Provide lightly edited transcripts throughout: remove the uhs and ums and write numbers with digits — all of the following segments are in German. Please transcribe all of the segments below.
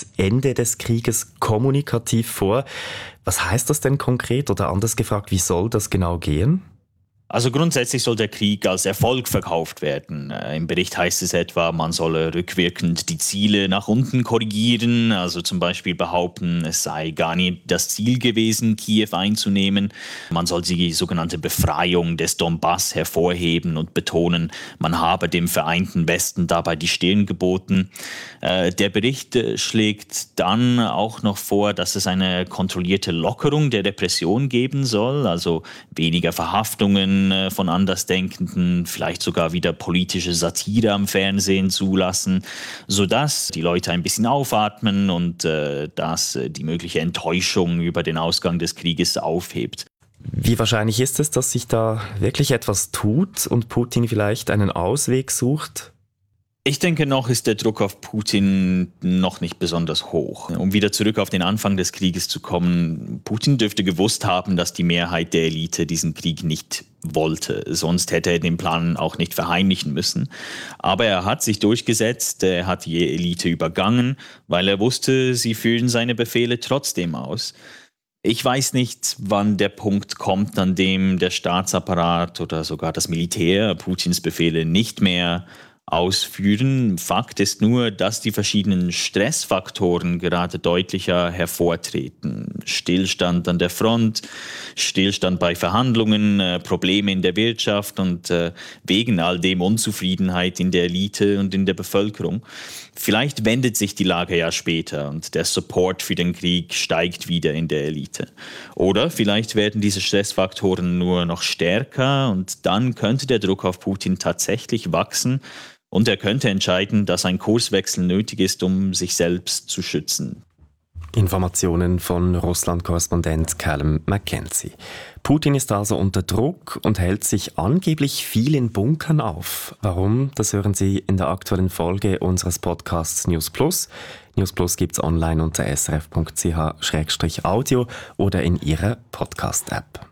das Ende des Krieges kommunikativ vor. Was heißt das denn konkret? Oder anders gefragt, wie soll das genau gehen? Also grundsätzlich soll der Krieg als Erfolg verkauft werden. Im Bericht heißt es etwa, man solle rückwirkend die Ziele nach unten korrigieren, also zum Beispiel behaupten, es sei gar nicht das Ziel gewesen, Kiew einzunehmen. Man soll die sogenannte Befreiung des Donbass hervorheben und betonen, man habe dem vereinten Westen dabei die Stirn geboten. Der Bericht schlägt dann auch noch vor, dass es eine kontrollierte Lockerung der Repression geben soll, also weniger Verhaftungen von Andersdenkenden, vielleicht sogar wieder politische Satire am Fernsehen zulassen, sodass die Leute ein bisschen aufatmen und das die mögliche Enttäuschung über den Ausgang des Krieges aufhebt. Wie wahrscheinlich ist es, dass sich da wirklich etwas tut und Putin vielleicht einen Ausweg sucht? Ich denke, noch ist der Druck auf Putin noch nicht besonders hoch. Um wieder zurück auf den Anfang des Krieges zu kommen, Putin dürfte gewusst haben, dass die Mehrheit der Elite diesen Krieg nicht wollte. Sonst hätte er den Plan auch nicht verheimlichen müssen. Aber er hat sich durchgesetzt, er hat die Elite übergangen, weil er wusste, sie führen seine Befehle trotzdem aus. Ich weiß nicht, wann der Punkt kommt, an dem der Staatsapparat oder sogar das Militär Putins Befehle nicht mehr ausführen. Fakt ist nur, dass die verschiedenen Stressfaktoren gerade deutlicher hervortreten. Stillstand an der Front, Stillstand bei Verhandlungen, Probleme in der Wirtschaft und wegen all dem Unzufriedenheit in der Elite und in der Bevölkerung. Vielleicht wendet sich die Lage ja später und der Support für den Krieg steigt wieder in der Elite. Oder vielleicht werden diese Stressfaktoren nur noch stärker und dann könnte der Druck auf Putin tatsächlich wachsen und er könnte entscheiden, dass ein Kurswechsel nötig ist, um sich selbst zu schützen. Informationen von Russland-Korrespondent Callum McKenzie. Putin ist also unter Druck und hält sich angeblich viel in Bunkern auf. Warum? Das hören Sie in der aktuellen Folge unseres Podcasts News Plus. News Plus gibt's online unter srf.ch/audio oder in Ihrer Podcast-App.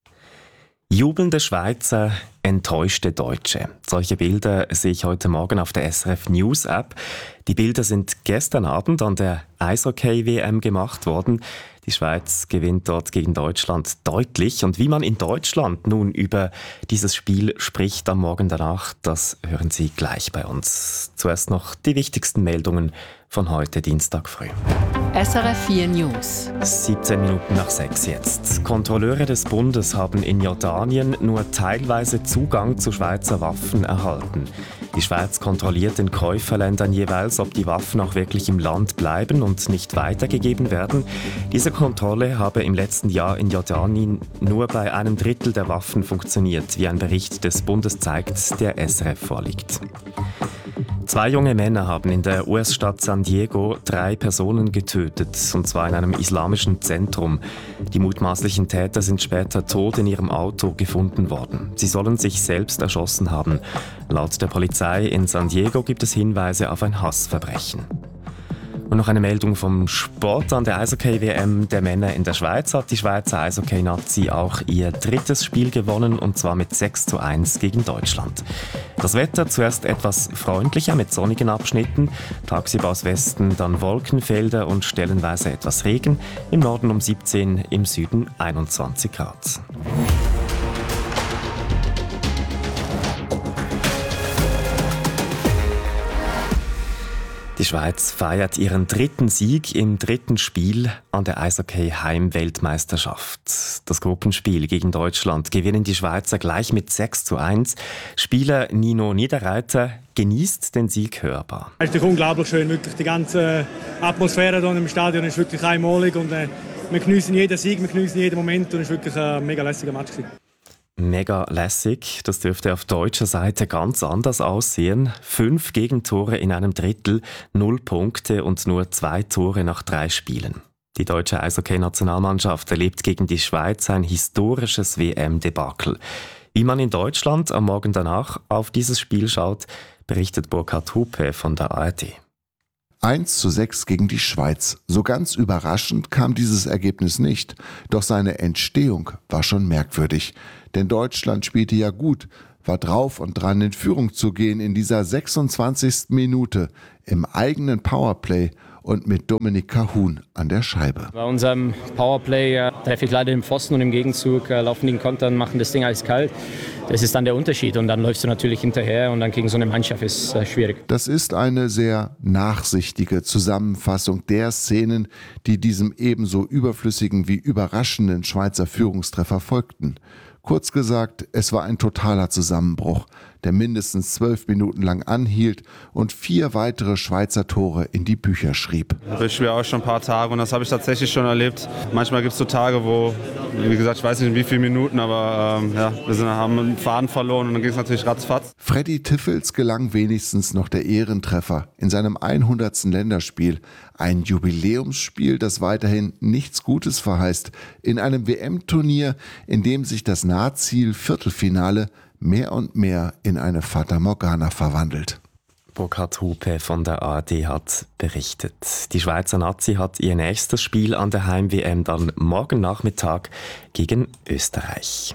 Jubelnde Schweizer, enttäuschte Deutsche. Solche Bilder sehe ich heute Morgen auf der SRF News App. Die Bilder sind gestern Abend an der Eishockey-WM gemacht worden. Die Schweiz gewinnt dort gegen Deutschland deutlich. Und wie man in Deutschland nun über dieses Spiel spricht am Morgen danach, das hören Sie gleich bei uns. Zuerst noch die wichtigsten Meldungen von heute, Dienstag früh. SRF 4 News. 17 Minuten nach 6 jetzt. Kontrolleure des Bundes haben in Jordanien nur teilweise Zugang zu Schweizer Waffen erhalten. Die Schweiz kontrolliert in Käuferländern jeweils, ob die Waffen auch wirklich im Land bleiben und nicht weitergegeben werden. Diese Kontrolle habe im letzten Jahr in Jordanien nur bei einem Drittel der Waffen funktioniert, wie ein Bericht des Bundes zeigt, der SRF vorliegt. 2 junge Männer haben in der US-Stadt San Diego 3 Personen getötet, und zwar in einem islamischen Zentrum. Die mutmaßlichen Täter sind später tot in ihrem Auto gefunden worden. Sie sollen sich selbst erschossen haben. Laut der Polizei in San Diego gibt es Hinweise auf ein Hassverbrechen. Und noch eine Meldung vom Sport. An der Eishockey-WM der Männer in der Schweiz hat die Schweizer Eishockey-Nazi auch ihr 3. Spiel gewonnen, und zwar mit 6:1 gegen Deutschland. Das Wetter zuerst etwas freundlicher mit sonnigen Abschnitten, tagsüber aus Westen dann Wolkenfelder und stellenweise etwas Regen, im Norden um 17, im Süden 21 Grad. Die Schweiz feiert ihren 3. Sieg im 3. Spiel an der Eishockey-Heim-Weltmeisterschaft. Das Gruppenspiel gegen Deutschland gewinnen die Schweizer gleich mit 6:1. Spieler Nino Niederreiter genießt den Sieg hörbar. Es ist unglaublich schön, wirklich die ganze Atmosphäre hier im Stadion ist wirklich einmalig und wir genießen jeden Sieg, wir genießen jeden Moment und es war wirklich ein mega lässiger Match gewesen. Mega lässig, das dürfte auf deutscher Seite ganz anders aussehen. 5 Gegentore in einem Drittel, 0 Punkte und nur 2 Tore nach 3 Spielen. Die deutsche Eishockey-Nationalmannschaft erlebt gegen die Schweiz ein historisches WM-Debakel. Wie man in Deutschland am Morgen danach auf dieses Spiel schaut, berichtet Burkhard Hupe von der ARD. 1:6 gegen die Schweiz. So ganz überraschend kam dieses Ergebnis nicht. Doch seine Entstehung war schon merkwürdig. Denn Deutschland spielte ja gut, war drauf und dran, in Führung zu gehen in dieser 26. Minute im eigenen Powerplay und mit Dominik Cahun an der Scheibe. Bei unserem Powerplay treffe ich leider den Pfosten und im Gegenzug laufen die in Kontern, machen das Ding eiskalt. Das ist dann der Unterschied und dann läufst du natürlich hinterher und dann gegen so eine Mannschaft ist schwierig. Das ist eine sehr nachsichtige Zusammenfassung der Szenen, die diesem ebenso überflüssigen wie überraschenden Schweizer Führungstreffer folgten. Kurz gesagt, es war ein totaler Zusammenbruch, der mindestens 12 Minuten lang anhielt und 4 weitere Schweizer Tore in die Bücher schrieb. Ich spiele auch schon ein paar Tage und das habe ich tatsächlich schon erlebt. Manchmal gibt es so Tage, wo, wie gesagt, ich weiß nicht in wie viele Minuten, aber haben einen Faden verloren und dann ging es natürlich ratzfatz. Freddy Tiffels gelang wenigstens noch der Ehrentreffer in seinem 100. Länderspiel. Ein Jubiläumsspiel, das weiterhin nichts Gutes verheißt, in einem WM-Turnier, in dem sich das Nahziel Viertelfinale mehr und mehr in eine Fata Morgana verwandelt. Burkhard Hupe von der ARD hat berichtet. Die Schweizer Nazi hat ihr nächstes Spiel an der Heim-WM dann morgen Nachmittag gegen Österreich.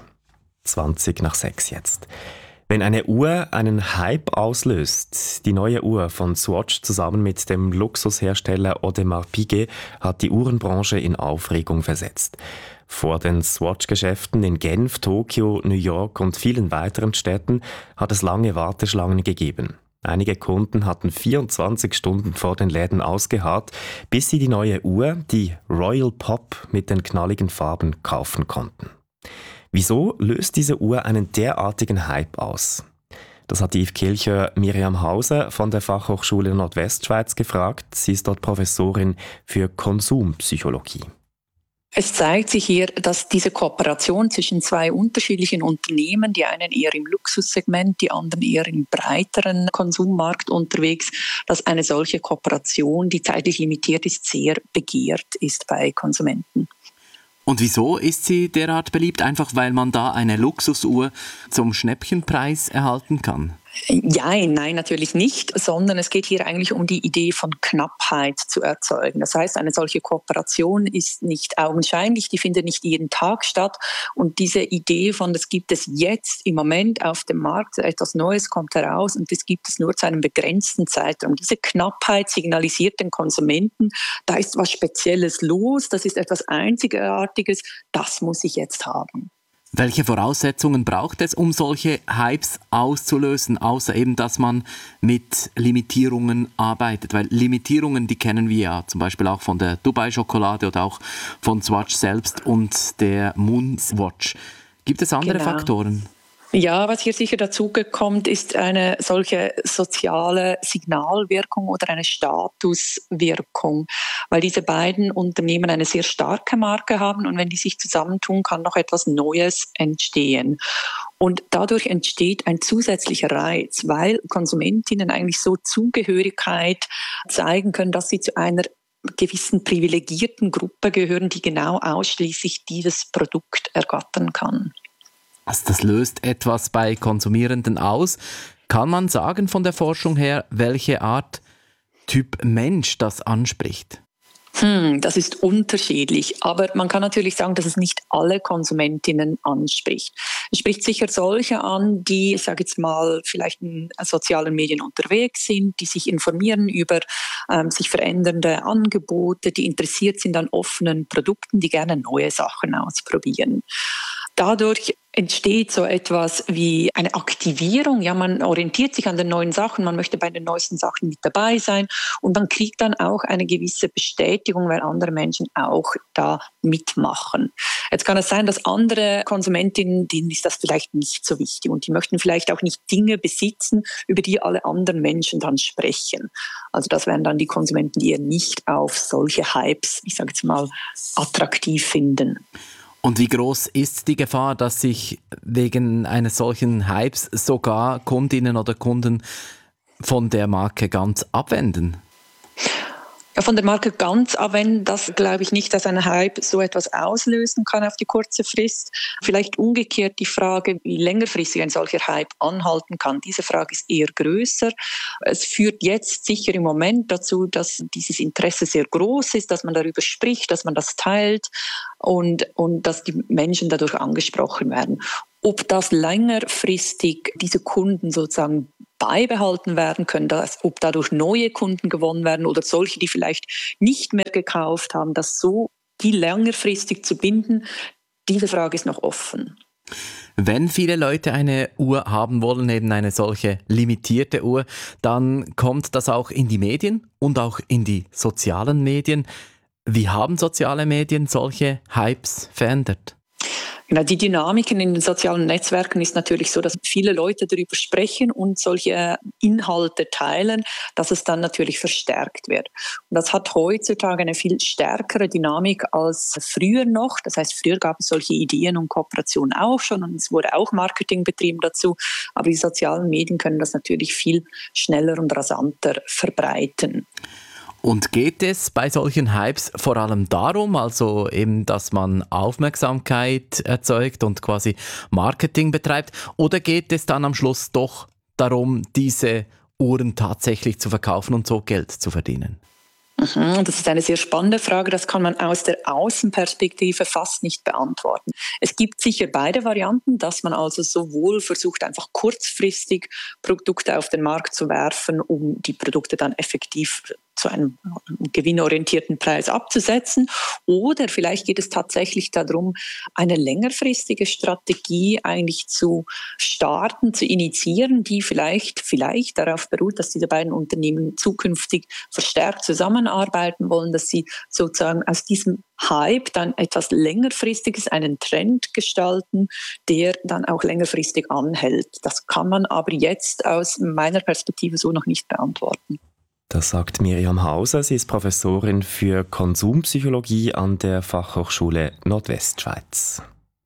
5:20 jetzt. Wenn eine Uhr einen Hype auslöst, die neue Uhr von Swatch zusammen mit dem Luxushersteller Audemars Piguet hat die Uhrenbranche in Aufregung versetzt. Vor den Swatch-Geschäften in Genf, Tokio, New York und vielen weiteren Städten hat es lange Warteschlangen gegeben. Einige Kunden hatten 24 Stunden vor den Läden ausgeharrt, bis sie die neue Uhr, die Royal Pop mit den knalligen Farben, kaufen konnten. Wieso löst diese Uhr einen derartigen Hype aus? Das hat Yves Kilcher Miriam Hauser von der Fachhochschule Nordwestschweiz gefragt. Sie ist dort Professorin für Konsumpsychologie. Es zeigt sich hier, dass diese Kooperation zwischen 2 unterschiedlichen Unternehmen, die einen eher im Luxussegment, die anderen eher im breiteren Konsummarkt unterwegs, dass eine solche Kooperation, die zeitlich limitiert ist, sehr begehrt ist bei Konsumenten. Und wieso ist sie derart beliebt? Einfach weil man da eine Luxusuhr zum Schnäppchenpreis erhalten kann? Nein, natürlich nicht, sondern es geht hier eigentlich um die Idee von Knappheit zu erzeugen. Das heißt, eine solche Kooperation ist nicht augenscheinlich, die findet nicht jeden Tag statt. Und diese Idee von, das gibt es jetzt im Moment auf dem Markt, etwas Neues kommt heraus und das gibt es nur zu einem begrenzten Zeitraum. Diese Knappheit signalisiert den Konsumenten, da ist was Spezielles los, das ist etwas Einzigartiges, das muss ich jetzt haben. Welche Voraussetzungen braucht es, um solche Hypes auszulösen, außer eben, dass man mit Limitierungen arbeitet? Weil Limitierungen, die kennen wir ja, zum Beispiel auch von der Dubai-Schokolade oder auch von Swatch selbst und der Moonswatch. Gibt es andere Faktoren? Ja, was hier sicher dazugekommt, ist eine solche soziale Signalwirkung oder eine Statuswirkung, weil diese beiden Unternehmen eine sehr starke Marke haben und wenn die sich zusammentun, kann noch etwas Neues entstehen. Und dadurch entsteht ein zusätzlicher Reiz, weil Konsumentinnen eigentlich so Zugehörigkeit zeigen können, dass sie zu einer gewissen privilegierten Gruppe gehören, die genau ausschließlich dieses Produkt ergattern kann. Also das löst etwas bei Konsumierenden aus. Kann man sagen von der Forschung her, welche Art Typ Mensch das anspricht? Das ist unterschiedlich, aber man kann natürlich sagen, dass es nicht alle Konsumentinnen anspricht. Es spricht sicher solche an, die, ich sage jetzt mal, vielleicht in sozialen Medien unterwegs sind, die sich informieren über sich verändernde Angebote, die interessiert sind an offenen Produkten, die gerne neue Sachen ausprobieren. Dadurch entsteht so etwas wie eine Aktivierung. Ja, man orientiert sich an den neuen Sachen, man möchte bei den neuesten Sachen mit dabei sein und man kriegt dann auch eine gewisse Bestätigung, weil andere Menschen auch da mitmachen. Jetzt kann es sein, dass andere Konsumentinnen, denen ist das vielleicht nicht so wichtig und die möchten vielleicht auch nicht Dinge besitzen, über die alle anderen Menschen dann sprechen. Also das wären dann die Konsumenten, die eher nicht auf solche Hypes, ich sage jetzt mal, attraktiv finden. Und wie groß ist die Gefahr, dass sich wegen eines solchen Hypes sogar Kundinnen oder Kunden von der Marke ganz abwenden? Ja, von der Marke ganz abwenden, das glaube ich nicht, dass ein Hype so etwas auslösen kann auf die kurze Frist. Vielleicht umgekehrt die Frage, wie längerfristig ein solcher Hype anhalten kann. Diese Frage ist eher größer. Es führt jetzt sicher im Moment dazu, dass dieses Interesse sehr groß ist, dass man darüber spricht, dass man das teilt und dass die Menschen dadurch angesprochen werden. Ob das längerfristig diese Kunden sozusagen beibehalten werden können, ob dadurch neue Kunden gewonnen werden oder solche, die vielleicht nicht mehr gekauft haben, das so die längerfristig zu binden, diese Frage ist noch offen. Wenn viele Leute eine Uhr haben wollen, eben eine solche limitierte Uhr, dann kommt das auch in die Medien und auch in die sozialen Medien. Wie haben soziale Medien solche Hypes verändert? Genau, die Dynamiken in den sozialen Netzwerken ist natürlich so, dass viele Leute darüber sprechen und solche Inhalte teilen, dass es dann natürlich verstärkt wird. Und das hat heutzutage eine viel stärkere Dynamik als früher noch. Das heißt, früher gab es solche Ideen und Kooperationen auch schon und es wurde auch Marketing betrieben dazu. Aber die sozialen Medien können das natürlich viel schneller und rasanter verbreiten. Und geht es bei solchen Hypes vor allem darum, also eben, dass man Aufmerksamkeit erzeugt und quasi Marketing betreibt, oder geht es dann am Schluss doch darum, diese Uhren tatsächlich zu verkaufen und so Geld zu verdienen? Das ist eine sehr spannende Frage, das kann man aus der Außenperspektive fast nicht beantworten. Es gibt sicher beide Varianten, dass man also sowohl versucht, einfach kurzfristig Produkte auf den Markt zu werfen, um die Produkte dann effektiv zu einem gewinnorientierten Preis abzusetzen. Oder vielleicht geht es tatsächlich darum, eine längerfristige Strategie eigentlich zu starten, zu initiieren, die vielleicht darauf beruht, dass diese beiden Unternehmen zukünftig verstärkt zusammenarbeiten wollen, dass sie sozusagen aus diesem Hype dann etwas längerfristiges, einen Trend gestalten, der dann auch längerfristig anhält. Das kann man aber jetzt aus meiner Perspektive so noch nicht beantworten. Das sagt Miriam Hauser. Sie ist Professorin für Konsumpsychologie an der Fachhochschule Nordwestschweiz.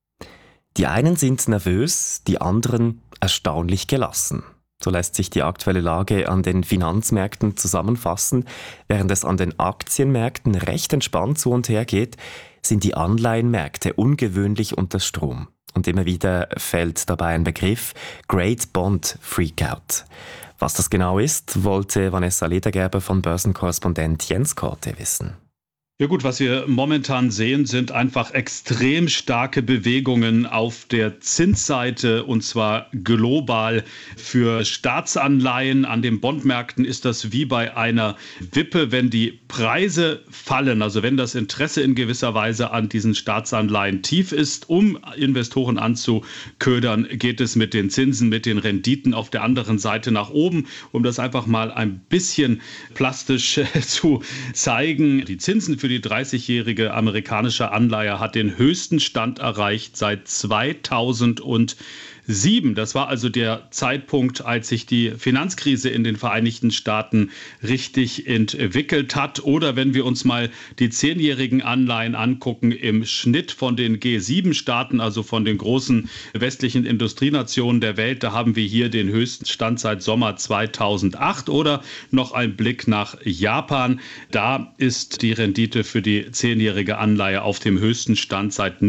Die einen sind nervös, die anderen erstaunlich gelassen. So lässt sich die aktuelle Lage an den Finanzmärkten zusammenfassen. Während es an den Aktienmärkten recht entspannt zu und her geht, sind die Anleihenmärkte ungewöhnlich unter Strom. Und immer wieder fällt dabei ein Begriff: Great Bond Freakout. Was das genau ist, wollte Vanessa Ledergerber von Börsenkorrespondent Jens Korte wissen. Ja gut, was wir momentan sehen, sind einfach extrem starke Bewegungen auf der Zinsseite und zwar global. Für Staatsanleihen an den Bondmärkten ist das wie bei einer Wippe, wenn die Preise fallen, also wenn das Interesse in gewisser Weise an diesen Staatsanleihen tief ist, um Investoren anzuködern, geht es mit den Zinsen, mit den Renditen auf der anderen Seite nach oben. Um das einfach mal ein bisschen plastisch zu zeigen, die Zinsen für die 30-jährige amerikanische Anleihe hat den höchsten Stand erreicht seit 2007. Das war also der Zeitpunkt, als sich die Finanzkrise in den Vereinigten Staaten richtig entwickelt hat. Oder wenn wir uns mal die 10-jährigen Anleihen angucken, im Schnitt von den G7-Staaten, also von den großen westlichen Industrienationen der Welt, da haben wir hier den höchsten Stand seit Sommer 2008. Oder noch ein Blick nach Japan. Da ist die Rendite für die 10-jährige Anleihe auf dem höchsten Stand seit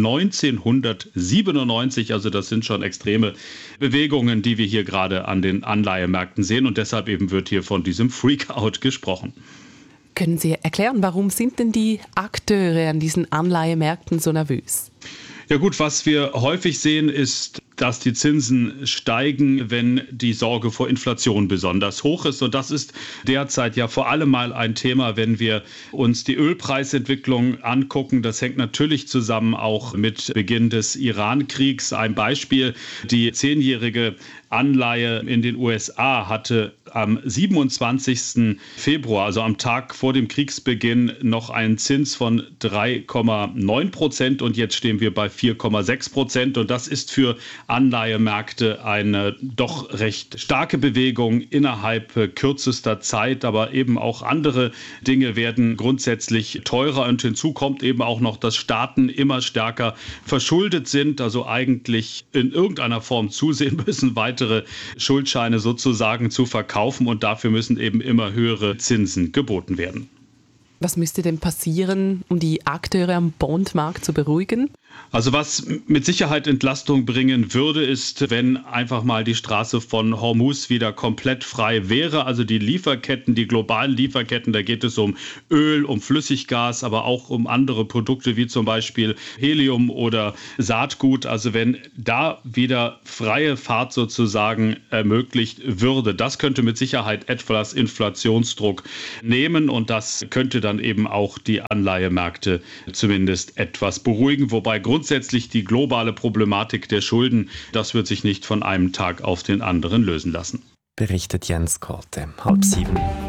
1997. Also das sind schon extreme Bewegungen, die wir hier gerade an den Anleihemärkten sehen. Und deshalb eben wird hier von diesem Freakout gesprochen. Können Sie erklären, warum sind denn die Akteure an diesen Anleihemärkten so nervös? Ja gut, was wir häufig sehen, ist, dass die Zinsen steigen, wenn die Sorge vor Inflation besonders hoch ist. Und das ist derzeit ja vor allem mal ein Thema, wenn wir uns die Ölpreisentwicklung angucken. Das hängt natürlich zusammen auch mit Beginn des Iran-Kriegs. Ein Beispiel: Die 10-jährige Anleihe in den USA hatte am 27. Februar, also am Tag vor dem Kriegsbeginn, noch einen Zins von 3,9% und jetzt stehen wir bei 4,6%. Und das ist für Anleihemärkte eine doch recht starke Bewegung innerhalb kürzester Zeit. Aber eben auch andere Dinge werden grundsätzlich teurer. Und hinzu kommt eben auch noch, dass Staaten immer stärker verschuldet sind, also eigentlich in irgendeiner Form zusehen müssen, weitere Schuldscheine sozusagen zu verkaufen. Und dafür müssen eben immer höhere Zinsen geboten werden. Was müsste denn passieren, um die Akteure am Bondmarkt zu beruhigen? Also was mit Sicherheit Entlastung bringen würde, ist, wenn einfach mal die Straße von Hormuz wieder komplett frei wäre. Also die Lieferketten, die globalen Lieferketten, da geht es um Öl, um Flüssiggas, aber auch um andere Produkte wie zum Beispiel Helium oder Saatgut. Also wenn da wieder freie Fahrt sozusagen ermöglicht würde, das könnte mit Sicherheit etwas Inflationsdruck nehmen und das könnte dann eben auch die Anleihemärkte zumindest etwas beruhigen, wobei grundsätzlich die globale Problematik der Schulden, das wird sich nicht von einem Tag auf den anderen lösen lassen. Berichtet Jens Korte, 6:30.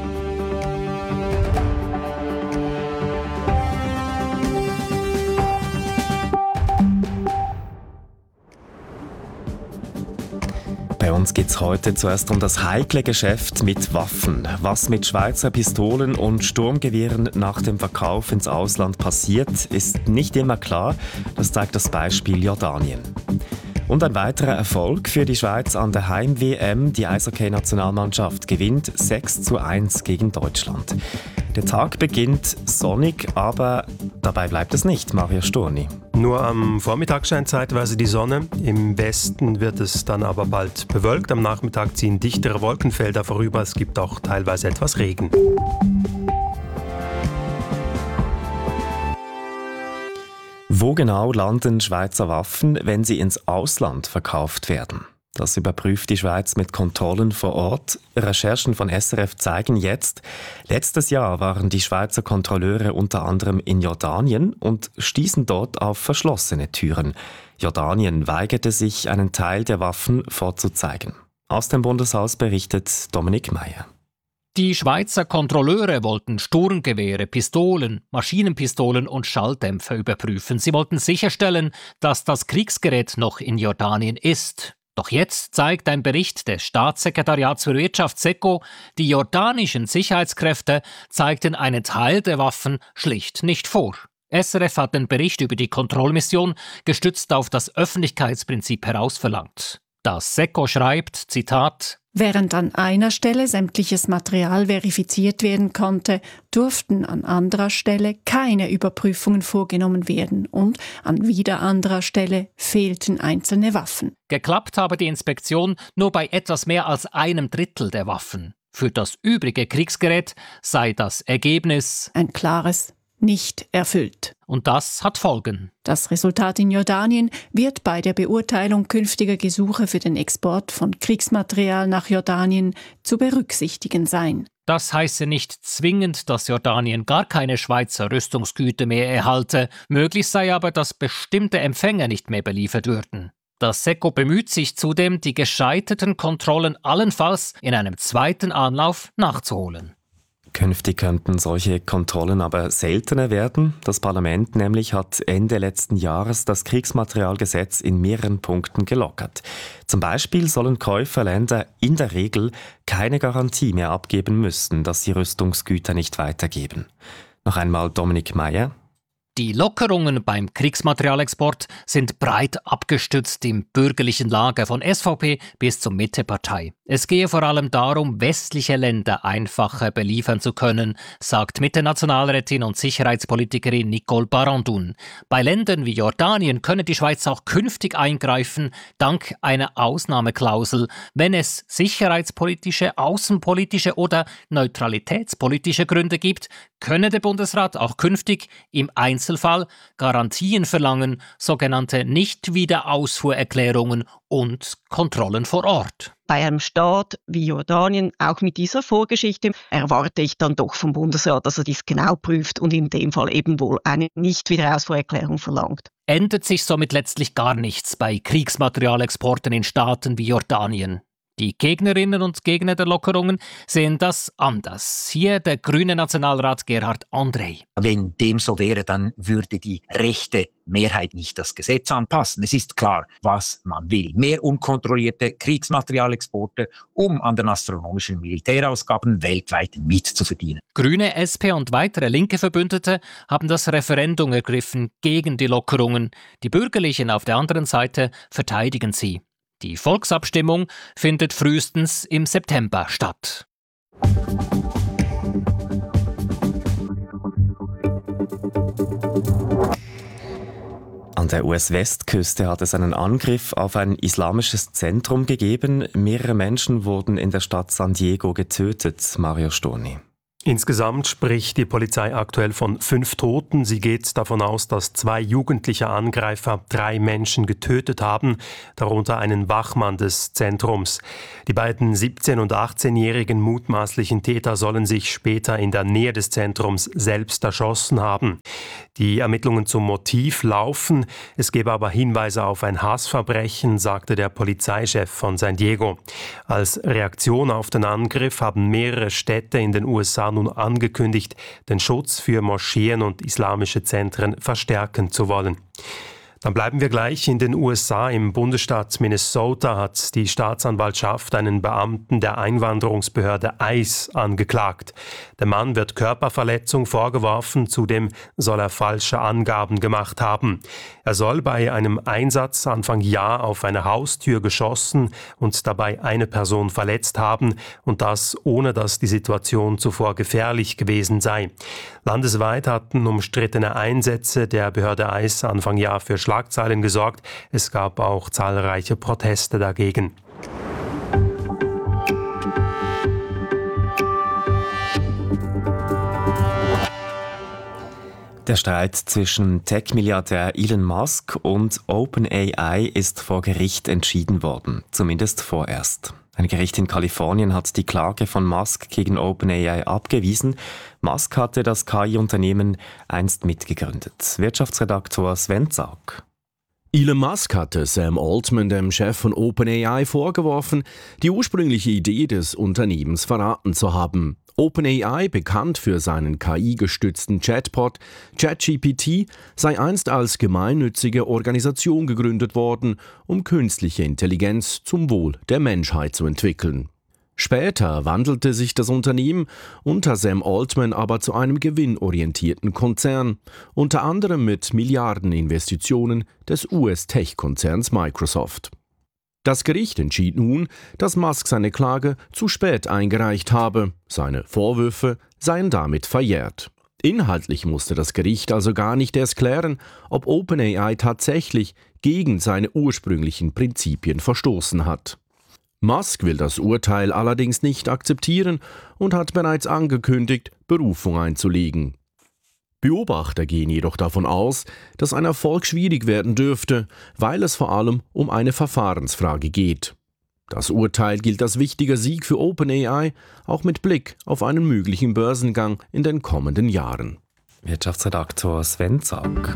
Bei uns geht es heute zuerst um das heikle Geschäft mit Waffen. Was mit Schweizer Pistolen und Sturmgewehren nach dem Verkauf ins Ausland passiert, ist nicht immer klar. Das zeigt das Beispiel Jordanien. Und ein weiterer Erfolg für die Schweiz an der Heim-WM. Die Eishockey-Nationalmannschaft gewinnt 6:1 gegen Deutschland. Der Tag beginnt sonnig, aber dabei bleibt es nicht, Mario Sturni. Nur am Vormittag scheint zeitweise die Sonne. Im Westen wird es dann aber bald bewölkt. Am Nachmittag ziehen dichtere Wolkenfelder vorüber. Es gibt auch teilweise etwas Regen. Wo genau landen Schweizer Waffen, wenn sie ins Ausland verkauft werden? Das überprüft die Schweiz mit Kontrollen vor Ort. Recherchen von SRF zeigen jetzt, letztes Jahr waren die Schweizer Kontrolleure unter anderem in Jordanien und stießen dort auf verschlossene Türen. Jordanien weigerte sich, einen Teil der Waffen vorzuzeigen. Aus dem Bundeshaus berichtet Dominik Meyer. Die Schweizer Kontrolleure wollten Sturmgewehre, Pistolen, Maschinenpistolen und Schalldämpfer überprüfen. Sie wollten sicherstellen, dass das Kriegsgerät noch in Jordanien ist. Doch jetzt zeigt ein Bericht des Staatssekretariats für Wirtschaft SECO, die jordanischen Sicherheitskräfte zeigten einen Teil der Waffen schlicht nicht vor. SRF hat den Bericht über die Kontrollmission gestützt auf das Öffentlichkeitsprinzip herausverlangt. Das SECO schreibt, Zitat: Während an einer Stelle sämtliches Material verifiziert werden konnte, durften an anderer Stelle keine Überprüfungen vorgenommen werden und an wieder anderer Stelle fehlten einzelne Waffen. Geklappt habe die Inspektion nur bei etwas mehr als 1/3 der Waffen. Für das übrige Kriegsgerät sei das Ergebnis ein klares nicht erfüllt. Und das hat Folgen. Das Resultat in Jordanien wird bei der Beurteilung künftiger Gesuche für den Export von Kriegsmaterial nach Jordanien zu berücksichtigen sein. Das heiße nicht zwingend, dass Jordanien gar keine Schweizer Rüstungsgüter mehr erhalte. Möglich sei aber, dass bestimmte Empfänger nicht mehr beliefert würden. Das SECO bemüht sich zudem, die gescheiterten Kontrollen allenfalls in einem zweiten Anlauf nachzuholen. Künftig könnten solche Kontrollen aber seltener werden. Das Parlament nämlich hat Ende letzten Jahres das Kriegsmaterialgesetz in mehreren Punkten gelockert. Zum Beispiel sollen Käuferländer in der Regel keine Garantie mehr abgeben müssen, dass sie Rüstungsgüter nicht weitergeben. Noch einmal Dominik Meyer. Die Lockerungen beim Kriegsmaterialexport sind breit abgestützt im bürgerlichen Lager von SVP bis zur Mittepartei. Es gehe vor allem darum, westliche Länder einfacher beliefern zu können, sagt Mitte-Nationalrätin und Sicherheitspolitikerin Nicole Barandun. Bei Ländern wie Jordanien könne die Schweiz auch künftig eingreifen, dank einer Ausnahmeklausel, wenn es sicherheitspolitische, außenpolitische oder neutralitätspolitische Gründe gibt, könne der Bundesrat auch künftig im Einzelfall Garantien verlangen, sogenannte Nicht-Wiederausfuhrerklärungen und Kontrollen vor Ort. Bei einem Staat wie Jordanien, auch mit dieser Vorgeschichte, erwarte ich dann doch vom Bundesrat, dass er dies genau prüft und in dem Fall eben wohl eine Nicht-Wiederausfuhrerklärung verlangt. Ändert sich somit letztlich gar nichts bei Kriegsmaterialexporten in Staaten wie Jordanien. Die Gegnerinnen und Gegner der Lockerungen sehen das anders. Hier der grüne Nationalrat Gerhard André. Wenn dem so wäre, dann würde die rechte Mehrheit nicht das Gesetz anpassen. Es ist klar, was man will. Mehr unkontrollierte Kriegsmaterialexporte, um an den astronomischen Militärausgaben weltweit mitzuverdienen. Grüne, SP und weitere linke Verbündete haben das Referendum ergriffen gegen die Lockerungen. Die Bürgerlichen auf der anderen Seite verteidigen sie. Die Volksabstimmung findet frühestens im September statt. An der US-Westküste hat es einen Angriff auf ein islamisches Zentrum gegeben. Mehrere Menschen wurden in der Stadt San Diego getötet. Mario Storni. Insgesamt spricht die Polizei aktuell von 5 Toten. Sie geht davon aus, dass 2 jugendliche Angreifer 3 Menschen getötet haben, darunter einen Wachmann des Zentrums. Die beiden 17- und 18-jährigen mutmaßlichen Täter sollen sich später in der Nähe des Zentrums selbst erschossen haben. Die Ermittlungen zum Motiv laufen. Es gebe aber Hinweise auf ein Hassverbrechen, sagte der Polizeichef von San Diego. Als Reaktion auf den Angriff haben mehrere Städte in den USA nun angekündigt, den Schutz für Moscheen und islamische Zentren verstärken zu wollen. Dann bleiben wir gleich in den USA. Im Bundesstaat Minnesota hat die Staatsanwaltschaft einen Beamten der Einwanderungsbehörde ICE angeklagt. Dem Mann wird Körperverletzung vorgeworfen, zudem soll er falsche Angaben gemacht haben. Er soll bei einem Einsatz Anfang Jahr auf eine Haustür geschossen und dabei eine Person verletzt haben, und das ohne dass die Situation zuvor gefährlich gewesen sei. Landesweit hatten umstrittene Einsätze der Behörde ICE Anfang Jahr für Schlagzeilen gesorgt. Es gab auch zahlreiche Proteste dagegen. Der Streit zwischen Tech-Milliardär Elon Musk und OpenAI ist vor Gericht entschieden worden, zumindest vorerst. Ein Gericht in Kalifornien hat die Klage von Musk gegen OpenAI abgewiesen. Musk hatte das KI-Unternehmen einst mitgegründet. Wirtschaftsredaktor Sven Zaug. Elon Musk hatte Sam Altman, dem Chef von OpenAI, vorgeworfen, die ursprüngliche Idee des Unternehmens verraten zu haben. OpenAI, bekannt für seinen KI-gestützten Chatbot ChatGPT, sei einst als gemeinnützige Organisation gegründet worden, um künstliche Intelligenz zum Wohl der Menschheit zu entwickeln. Später wandelte sich das Unternehmen unter Sam Altman aber zu einem gewinnorientierten Konzern, unter anderem mit Milliardeninvestitionen des US-Tech-Konzerns Microsoft. Das Gericht entschied nun, dass Musk seine Klage zu spät eingereicht habe. Seine Vorwürfe seien damit verjährt. Inhaltlich musste das Gericht also gar nicht erst klären, ob OpenAI tatsächlich gegen seine ursprünglichen Prinzipien verstoßen hat. Musk will das Urteil allerdings nicht akzeptieren und hat bereits angekündigt, Berufung einzulegen. Beobachter gehen jedoch davon aus, dass ein Erfolg schwierig werden dürfte, weil es vor allem um eine Verfahrensfrage geht. Das Urteil gilt als wichtiger Sieg für OpenAI, auch mit Blick auf einen möglichen Börsengang in den kommenden Jahren. Wirtschaftsredaktor Sven Zaug.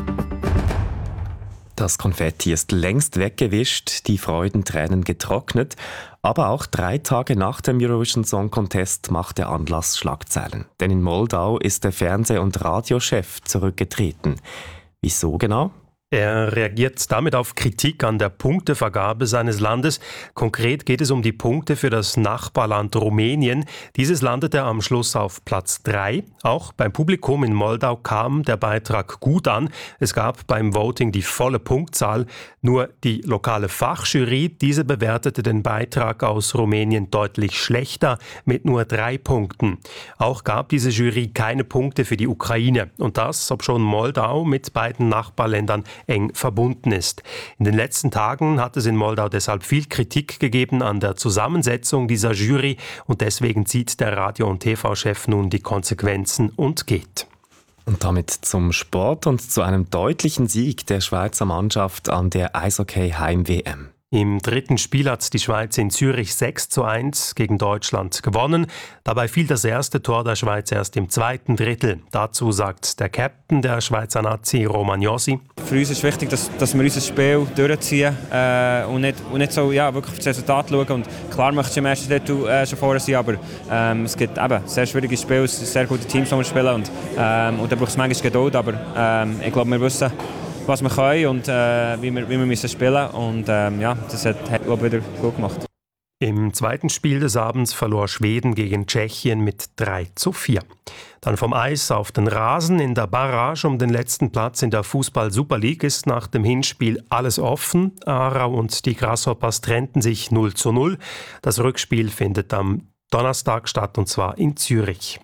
Das Konfetti ist längst weggewischt, die Freudentränen getrocknet, aber auch 3 Tage nach dem Eurovision Song Contest macht der Anlass Schlagzeilen. Denn in Moldau ist der Fernseh- und Radiochef zurückgetreten. Wieso genau? Er reagiert damit auf Kritik an der Punktevergabe seines Landes. Konkret geht es um die Punkte für das Nachbarland Rumänien. Dieses landete am Schluss auf Platz 3. Auch beim Publikum in Moldau kam der Beitrag gut an. Es gab beim Voting die volle Punktzahl. Nur die lokale Fachjury, diese bewertete den Beitrag aus Rumänien deutlich schlechter mit nur 3 Punkten. Auch gab diese Jury keine Punkte für die Ukraine. Und das, obschon Moldau mit beiden Nachbarländern eng verbunden ist. In den letzten Tagen hat es in Moldau deshalb viel Kritik gegeben an der Zusammensetzung dieser Jury und deswegen zieht der Radio- und TV-Chef nun die Konsequenzen und geht. Und damit zum Sport und zu einem deutlichen Sieg der Schweizer Mannschaft an der Eishockey-Heim-WM. Im 3. Spiel hat die Schweiz in Zürich 6:1 gegen Deutschland gewonnen. Dabei fiel das erste Tor der Schweiz erst im 2. Drittel. Dazu sagt der Captain der Schweizer Nazi, Roman Josi: Für uns ist wichtig, dass wir unser Spiel durchziehen und nicht so wirklich auf das Resultat schauen. Und klar möchtest du im ersten Drittel schon vorne sein, aber es gibt eben sehr schwierige Spiele, sehr gute Teams, die wir spielen. Und da braucht es manchmal Geduld, aber ich glaube, wir wissen, was wir können und wie wir müssen spielen. Und das hat glaube ich, wieder gut gemacht. Im 2. Spiel des Abends verlor Schweden gegen Tschechien mit 3:4. Dann vom Eis auf den Rasen. In der Barrage um den letzten Platz in der Fußball-Super League ist nach dem Hinspiel alles offen. Aarau und die Grasshoppers trennten sich 0:0. Das Rückspiel findet am Donnerstag statt, und zwar in Zürich.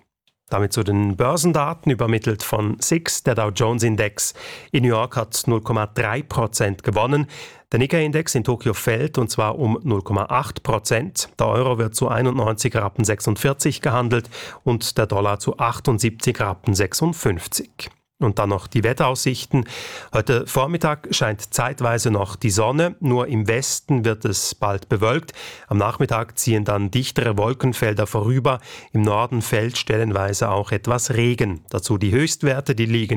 Damit zu den Börsendaten, übermittelt von SIX, der Dow Jones Index. In New York hat 0,3% gewonnen. Der Nikkei-Index in Tokio fällt, und zwar um 0,8%. Der Euro wird zu 91,46 Rappen gehandelt und der Dollar zu 78,56 Rappen. Und dann noch die Wetteraussichten. Heute Vormittag scheint zeitweise noch die Sonne, nur im Westen wird es bald bewölkt. Am Nachmittag ziehen dann dichtere Wolkenfelder vorüber. Im Norden fällt stellenweise auch etwas Regen. Dazu die Höchstwerte, die liegen